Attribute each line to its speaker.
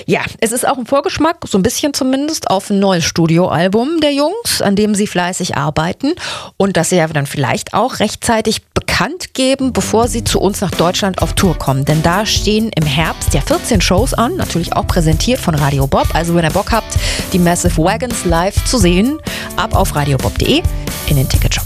Speaker 1: Ja, es ist auch ein Vorgeschmack, so ein bisschen zumindest, auf ein neues Studioalbum der Jungs, an dem sie fleißig arbeiten und das sie ja dann vielleicht auch rechtzeitig bekannt geben, bevor sie zu uns nach Deutschland auf Tour kommen. Denn da stehen im Herbst ja 14 Shows an, natürlich auch präsentiert von Radio Bob. Also wenn ihr Bock habt, die Massive Wagons live zu sehen, ab auf radiobob.de in den Ticketshop.